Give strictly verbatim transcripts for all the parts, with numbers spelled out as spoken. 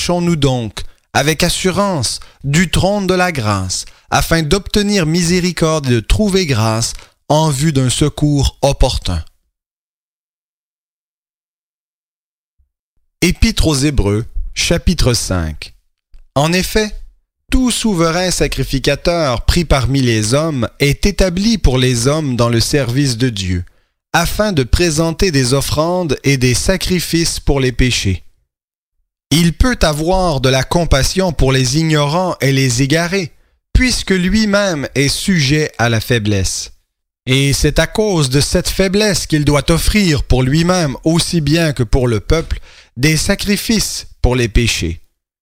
approchons-nous donc, avec assurance, du trône de la grâce, afin d'obtenir miséricorde et de trouver grâce en vue d'un secours opportun. Épître aux Hébreux, chapitre cinq. En effet, tout souverain sacrificateur pris parmi les hommes est établi pour les hommes dans le service de Dieu, afin de présenter des offrandes et des sacrifices pour les péchés. Il peut avoir de la compassion pour les ignorants et les égarés, puisque lui-même est sujet à la faiblesse. Et c'est à cause de cette faiblesse qu'il doit offrir pour lui-même aussi bien que pour le peuple des sacrifices pour les péchés.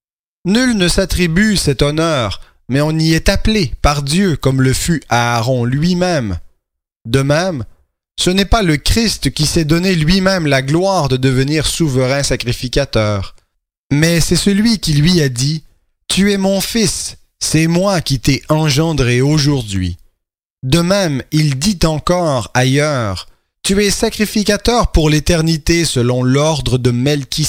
Nul ne s'attribue cet honneur, mais on y est appelé par Dieu comme le fut Aaron lui-même. De même, ce n'est pas le Christ qui s'est donné lui-même la gloire de devenir souverain sacrificateur, mais c'est celui qui lui a dit « Tu es mon fils, c'est moi qui t'ai engendré aujourd'hui ». De même, il dit encore ailleurs « Tu es sacrificateur pour l'éternité selon l'ordre de Melchisédek ».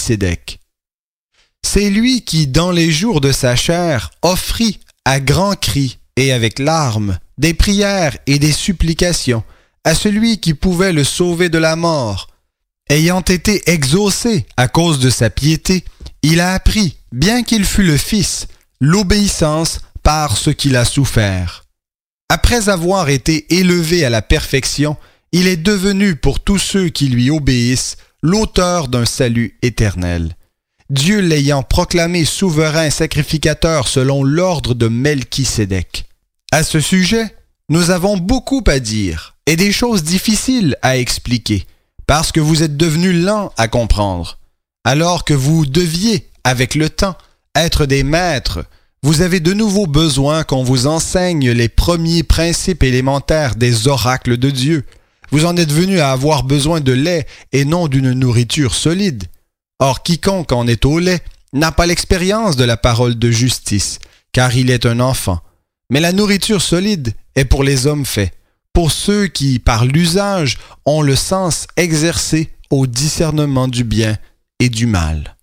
C'est lui qui, dans les jours de sa chair, offrit à grands cris et avec larmes des prières et des supplications à celui qui pouvait le sauver de la mort. Ayant été exaucé à cause de sa piété, il a appris, bien qu'il fût le Fils, l'obéissance par ce qu'il a souffert. Après avoir été élevé à la perfection, il est devenu pour tous ceux qui lui obéissent l'auteur d'un salut éternel. Dieu l'ayant proclamé souverain sacrificateur selon l'ordre de Melchisédek. À ce sujet, nous avons beaucoup à dire et des choses difficiles à expliquer, parce que vous êtes devenus lents à comprendre. Alors que vous deviez, avec le temps, être des maîtres, vous avez de nouveau besoin qu'on vous enseigne les premiers principes élémentaires des oracles de Dieu. Vous en êtes venus à avoir besoin de lait et non d'une nourriture solide. Or, quiconque en est au lait n'a pas l'expérience de la parole de justice, car il est un enfant. Mais la nourriture solide est pour les hommes faits, pour ceux qui, par l'usage, ont le sens exercé au discernement du bien et du mal.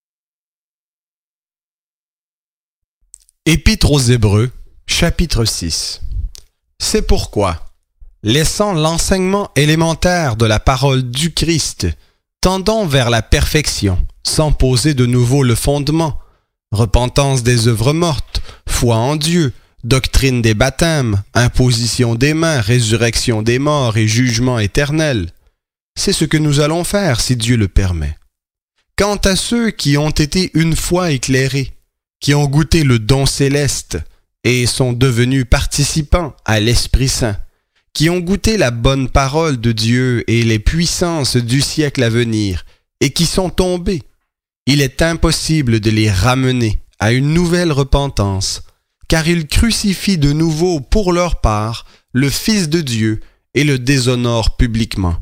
Épître aux Hébreux, chapitre six. C'est pourquoi, laissant l'enseignement élémentaire de la parole du Christ, tendons vers la perfection, sans poser de nouveau le fondement, repentance des œuvres mortes, foi en Dieu, doctrine des baptêmes, imposition des mains, résurrection des morts et jugement éternel. C'est ce que nous allons faire si Dieu le permet. Quant à ceux qui ont été une fois éclairés, qui ont goûté le don céleste et sont devenus participants à l'Esprit Saint, qui ont goûté la bonne parole de Dieu et les puissances du siècle à venir, et qui sont tombés, il est impossible de les ramener à une nouvelle repentance, car ils crucifient de nouveau pour leur part le Fils de Dieu et le déshonorent publiquement.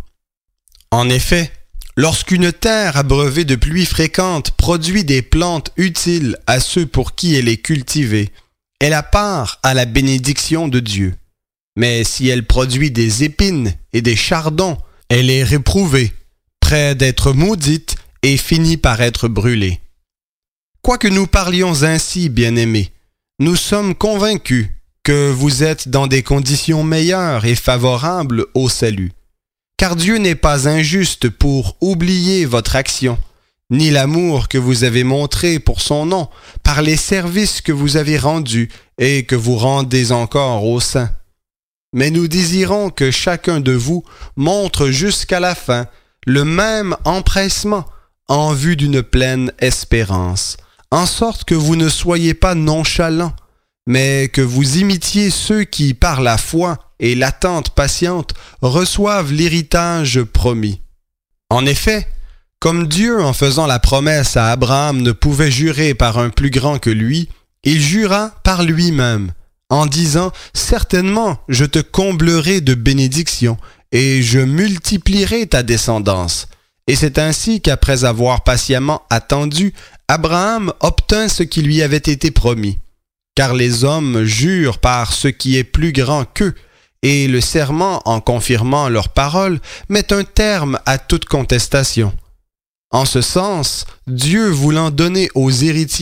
En effet, lorsqu'une terre abreuvée de pluies fréquentes produit des plantes utiles à ceux pour qui elle est cultivée, elle a part à la bénédiction de Dieu. Mais si elle produit des épines et des chardons, elle est réprouvée, près d'être maudite et finit par être brûlée. Quoique nous parlions ainsi, bien-aimés, nous sommes convaincus que vous êtes dans des conditions meilleures et favorables au salut. Car Dieu n'est pas injuste pour oublier votre action, ni l'amour que vous avez montré pour son nom, par les services que vous avez rendus et que vous rendez encore aux saints. Mais nous désirons que chacun de vous montre jusqu'à la fin le même empressement en vue d'une pleine espérance, en sorte que vous ne soyez pas nonchalants, mais que vous imitiez ceux qui, par la foi et l'attente patiente, reçoivent l'héritage promis. En effet, comme Dieu, en faisant la promesse à Abraham, ne pouvait jurer par un plus grand que lui, il jura par lui-même, en disant « Certainement, je te comblerai de bénédictions, et je multiplierai ta descendance. » Et c'est ainsi qu'après avoir patiemment attendu, Abraham obtint ce qui lui avait été promis. Car les hommes jurent par ce qui est plus grand qu'eux, et le serment, en confirmant leur parole, met un terme à toute contestation. En ce sens, Dieu voulant donner aux héritiers